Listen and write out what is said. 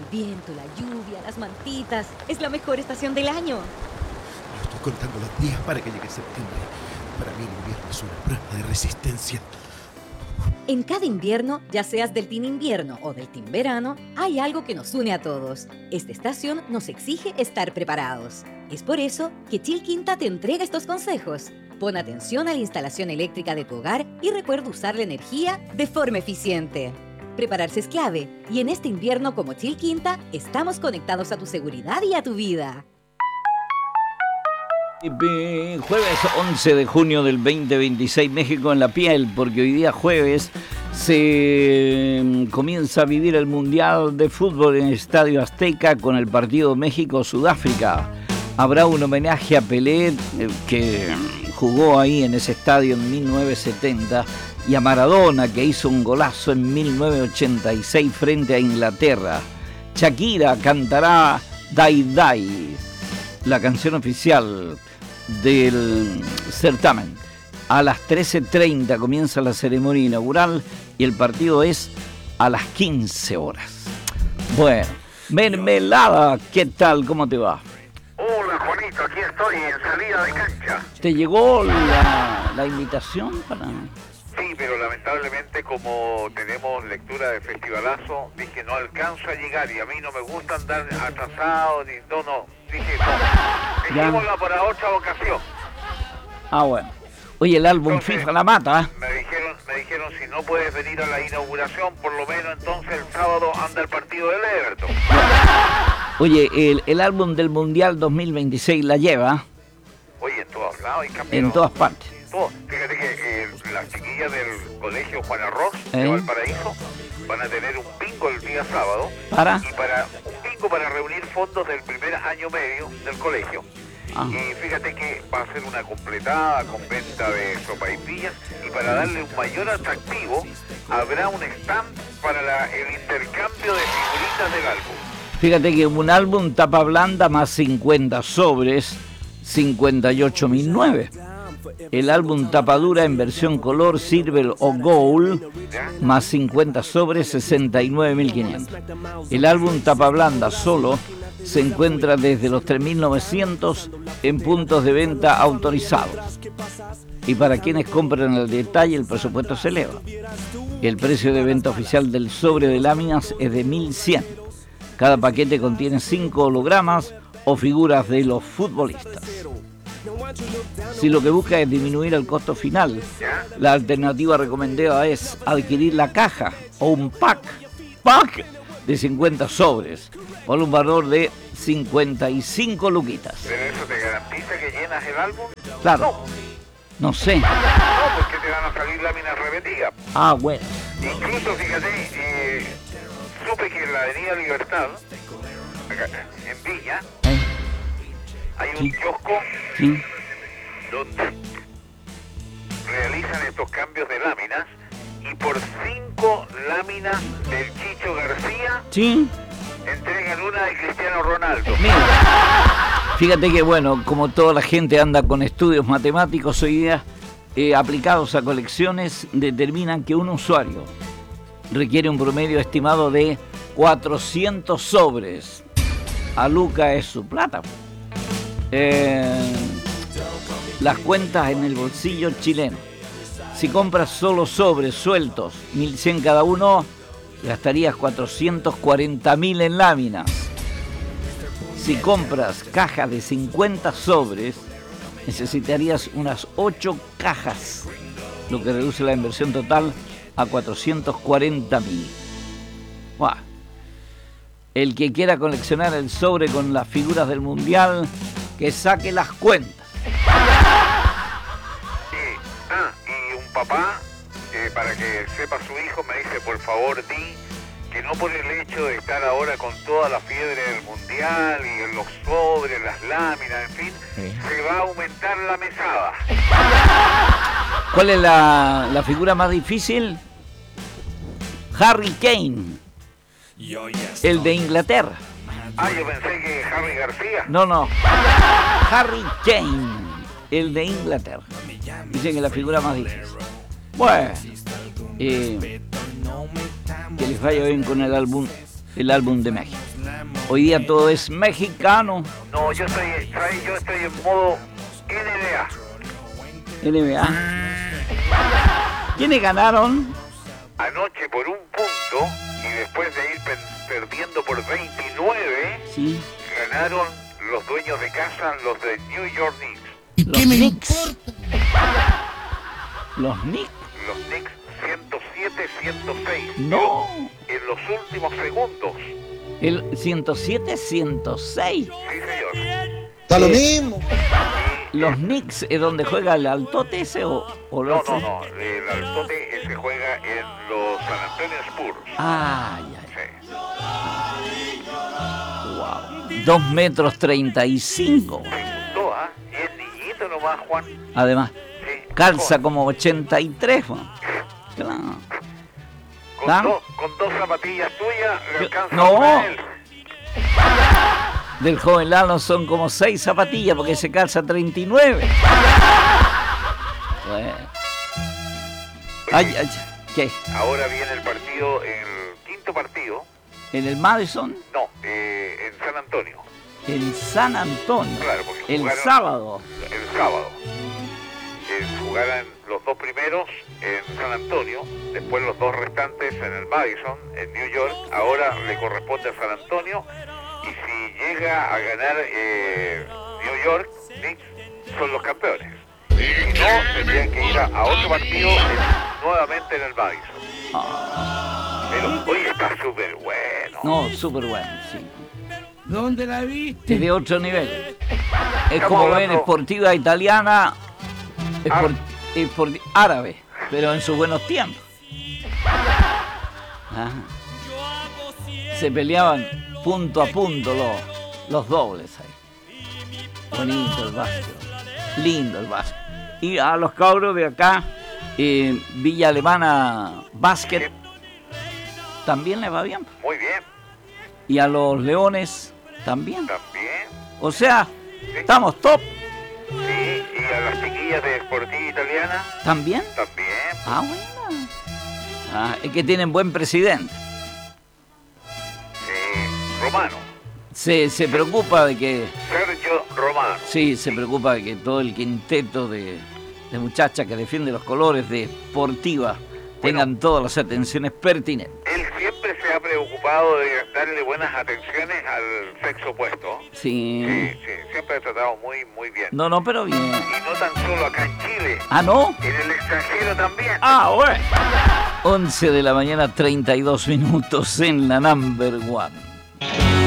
viento, la lluvia, las mantitas. Es la mejor estación del año. Yo estoy contando los días para que llegue septiembre. Para mí el invierno es una prueba de resistencia. En cada invierno, ya seas del team invierno o del team verano, hay algo que nos une a todos. Esta estación nos exige estar preparados. Es por eso que Chilquinta te entrega estos consejos. Pon atención a la instalación eléctrica de tu hogar y recuerda usar la energía de forma eficiente. Prepararse es clave y en este invierno como Chilquinta estamos conectados a tu seguridad y a tu vida. Jueves 11 de junio del 2026, México en la piel, porque hoy día jueves se comienza a vivir el Mundial de Fútbol en el Estadio Azteca con el partido México-Sudáfrica. Habrá un homenaje a Pelé, que jugó ahí en ese estadio en 1970, y a Maradona, que hizo un golazo en 1986 frente a Inglaterra. Shakira cantará Dai Dai, la canción oficial del certamen. A las 13:30 comienza la ceremonia inaugural y el partido es a las 15 horas. Bueno, Mermelada, ¿qué tal? ¿Cómo te va? Hola Juanito, aquí estoy en salida de cancha. ¿Te llegó la invitación para...? Sí, pero lamentablemente como tenemos lectura de festivalazo, dije no alcanzo a llegar y a mí no me gusta andar atrasado, ni no. Dije no, dejémosla para otra ocasión. Ah, bueno. Oye, el álbum Entonces, FIFA la mata. Me dijeron si no puedes venir a la inauguración, por lo menos entonces el sábado anda el partido del Everton. Oye, el álbum del Mundial 2026 la lleva. Oye, en todos lados hay campeones. En todas partes. Fíjate que las chiquillas del colegio Juan Arroz de Valparaíso van a tener un bingo el día sábado. Un bingo para reunir fondos del primer año medio del colegio. Y fíjate que va a ser una completada con venta de sopaipillas y para darle un mayor atractivo habrá un stand para el intercambio de figuritas del álbum. Fíjate que un álbum tapa blanda más 50 sobres, 58.009. El álbum tapadura en versión color, silver o gold, más 50 sobres, 69.500. El álbum tapa blanda solo se encuentra desde los 3.900 en puntos de venta autorizados. Y para quienes compran al detalle, el presupuesto se eleva. El precio de venta oficial del sobre de láminas es de 1.100. Cada paquete contiene 5 hologramas o figuras de los futbolistas. Si lo que busca es disminuir el costo final, la alternativa recomendada es adquirir la caja o un pack de 50 sobres por un valor de 55 luquitas. ¿Pero eso te garantiza que llenas el álbum? Claro. No sé. No, porque te van a salir láminas repetidas. Ah, bueno. Incluso, fíjate, supe que en la Avenida Libertad, acá, en Viña, hay un kiosco donde realizan estos cambios de láminas y por 5 láminas del Chicho García entregan una de Cristiano Ronaldo. Mira, fíjate que bueno, como toda la gente anda con estudios matemáticos hoy día aplicados a colecciones, determinan que un usuario requiere un promedio estimado de 400 sobres. A Luca es su plata. Las cuentas en el bolsillo chileno. Si compras solo sobres sueltos, 1.100 cada uno, gastarías 440.000 en láminas. Si compras cajas de 50 sobres, necesitarías unas 8 cajas, lo que reduce la inversión total a 440.000. ¡Wow! El que quiera coleccionar el sobre con las figuras del Mundial, que saque las cuentas. Y un papá, para que sepa su hijo, me dice, por favor, di que no por el hecho de estar ahora con toda la fiebre del Mundial y en los sobres, las láminas, en fin, se va a aumentar la mesada. ¿Cuál es la figura más difícil? Harry Kane, el de Inglaterra. Ah, yo pensé que Harry García. No. Harry Kane, el de Inglaterra. Dicen que es la figura más difícil. Bueno, que les vaya bien con el álbum el álbum de México. Hoy día todo es mexicano. No, yo estoy en modo NBA. ¿Quiénes ganaron? Anoche por 1 punto y después de ir perdiendo por 29, sí, ganaron los dueños de casa, los de New York Knicks. ¿Y qué me importa? Los Knicks. Los Knicks 107-106. No. En los últimos segundos. El 107-106. Sí, señor. Está lo mismo. ¿Los Knicks es donde juega el Altote ese o no, el Altote se juega en los San Antonio Spurs. Ah, ya. Sí. Wow. 2 metros 35. Me gustó, ¿ah? Y es niñito nomás, Juan. Además, Sí. calza como 83, Juan. Claro. Con 2 zapatillas tuyas le alcanza no. una a él. Del joven Lalo son como 6 zapatillas porque se calza 39. Bueno. Ay, ¿qué? Ahora viene el partido, el quinto partido. ¿En el Madison? No, en San Antonio. En San Antonio. Claro, porque el sábado. El sábado. Jugarán los 2 primeros en San Antonio, después los 2 restantes en el Madison, en New York. Ahora le corresponde a San Antonio. Y si llega a ganar New York, Knicks son los campeones. Y si no, tendrían que ir a otro partido nuevamente en el Madison. Pero hoy está súper bueno. No, súper bueno, sí. ¿Dónde la viste? Es de otro nivel. Es como ver Sportiva Italiana, árabe, pero en sus buenos tiempos. Ah. Se peleaban punto a punto los dobles ahí. Bonito el básquet, lindo el básquet. Y a los cabros de acá, Villa Alemana Básquet, también les va bien. Muy bien. Y a los Leones también. También. O sea, sí, estamos top. Sí, y a las chiquillas de Sportiva Italiana. ¿También? También. Ah, bueno. Ah, es que tienen buen presidente. Romano. Se preocupa de que... Sergio Romano. Sí, se preocupa de que todo el quinteto de muchachas que defiende los colores de Sportiva tengan todas las atenciones pertinentes. Él siempre se ha preocupado de darle buenas atenciones al sexo opuesto. Sí. Sí, siempre ha tratado muy, muy bien. No, pero bien. Y no tan solo acá en Chile. ¿Ah, no? En el extranjero también. Ah, bueno. 11 de la mañana, 32 minutos en la Number One.